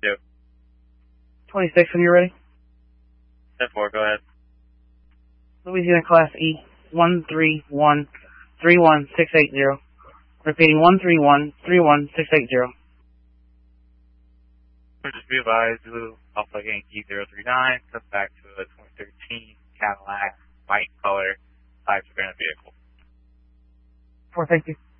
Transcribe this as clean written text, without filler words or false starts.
Yep. 26 when you're ready. 10-4, go ahead. Louisiana Class E, 131-31680. Repeating, 131-31680. Just be advised, Zulu Alpha Yankee 039, comes back to a 2013 Cadillac, white color, type of vehicle. 4, thank you.